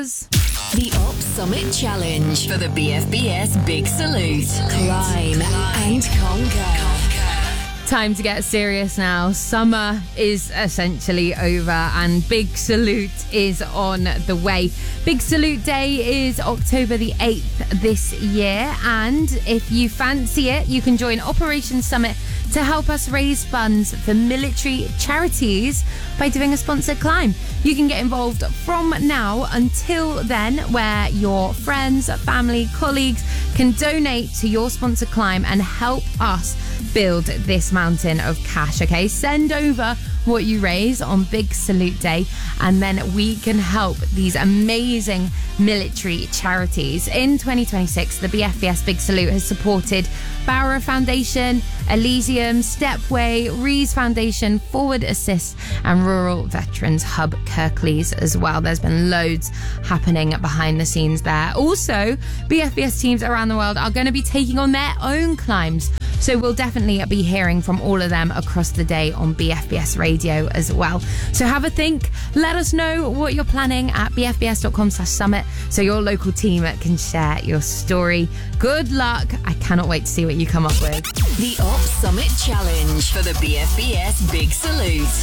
The Op Summit Challenge for the BFBS Big Salute. Climb and conquer. Time to get serious now. Summer is essentially over and Big Salute is on the way. Big Salute Day is October the 8th this year, and if you fancy it, you can join Operation Summit to help us raise funds for military charities by doing a sponsored climb. You can get involved from now until then, where your friends, family, colleagues can donate to your sponsored climb and help us build this mountain of cash. Okay, send over what you raise on Big Salute Day, and then we can help these amazing military charities. In 2026, the BFBS Big Salute has supported Barrow Foundation, Elysium, Stepway, Rees Foundation, Forward Assist, and Rural Veterans Hub Kirklees as well. There's been loads happening behind the scenes there. Also, BFBS teams around the world are going to be taking on their own climbs, so we'll definitely be hearing from all of them across the day on BFBS Radio as well. So have a think. Let us know what you're planning at bfbs.com/summit so your local team can share your story. Good luck. I cannot wait to see what you come up with. The Op Summit Challenge for the BFBS Big Salute.